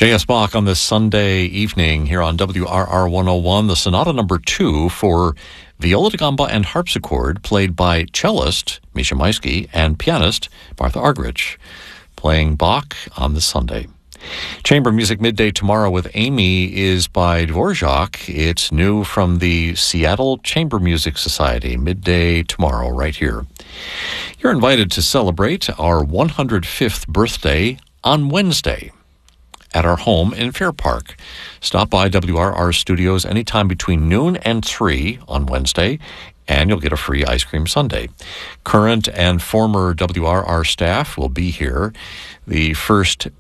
J.S. Bach on this Sunday evening here on WRR 101, the Sonata Number 2 for viola da gamba and harpsichord, played by cellist Misha Maisky and pianist Martha Argerich, playing Bach on this Sunday. Chamber Music Midday tomorrow with Amy is by Dvorak. It's new from the Seattle Chamber Music Society. Midday tomorrow right here. You're invited to celebrate our 105th birthday on Wednesday at our home in Fair Park. Stop by WRR Studios anytime between noon and 3 on Wednesday, and you'll get a free ice cream sundae. Current and former WRR staff will be here. The first